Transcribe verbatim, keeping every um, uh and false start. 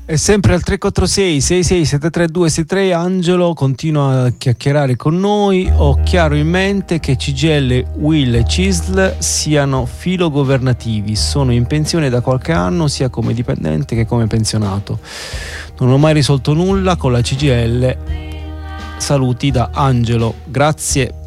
E sempre al tre quattro sei sei sei sette tre due sei tre Angelo continua a chiacchierare con noi. Ho chiaro in mente che C G I L, U I L e C I S L siano filogovernativi. Sono in pensione da qualche anno sia come dipendente che come pensionato. Non ho mai risolto nulla con la C G I L. Saluti da Angelo. Grazie